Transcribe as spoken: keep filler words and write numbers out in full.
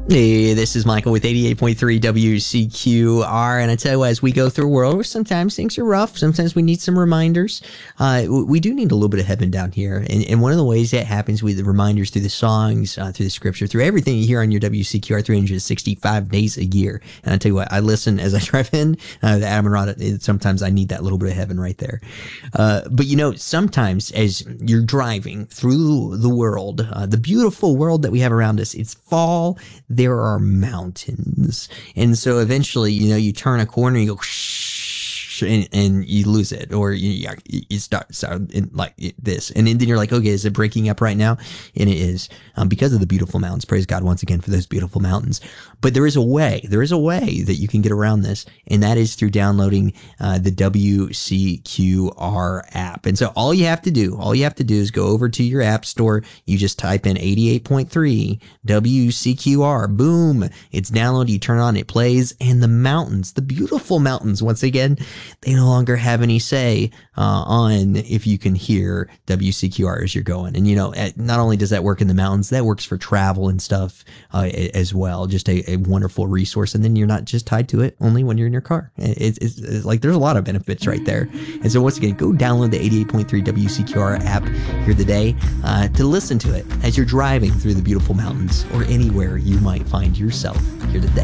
Hey, this is Michael with eighty-eight point three W C Q R, and I tell you what, as we go through a world where sometimes things are rough, sometimes we need some reminders, uh, we do need a little bit of heaven down here, and, and one of the ways that happens with the reminders through the songs, uh, through the scripture, through everything you hear on your W C Q R three hundred sixty-five days a year, and I tell you what, I listen as I drive in, uh, the Adam and Rod, it, sometimes I need that little bit of heaven right there, uh, but you know, sometimes as you're driving through the world, uh, the beautiful world that we have around us, it's fall, there are mountains. And so eventually, you know, you turn a corner and you go, shh, and, and you lose it, or you, you start, start in like this. And then you're like, okay, is it breaking up right now? And it is, um, because of the beautiful mountains. Praise God once again for those beautiful mountains. But there is a way, there is a way that you can get around this. And that is through downloading, uh, the W C Q R app. And so all you have to do, all you have to do is go over to your app store. You just type in eighty-eight point three W C Q R. Boom. It's downloaded. You turn it on, it plays. And the mountains, the beautiful mountains, once again, they no longer have any say uh, on if you can hear W C Q R as you're going. And, you know, not only does that work in the mountains, that works for travel and stuff uh, as well. Just a, a wonderful resource. And then you're not just tied to it only when you're in your car. It's, it's, it's like there's a lot of benefits right there. And so once again, go download the eighty-eight point three W C Q R app here today uh, to listen to it as you're driving through the beautiful mountains or anywhere you might find yourself here today.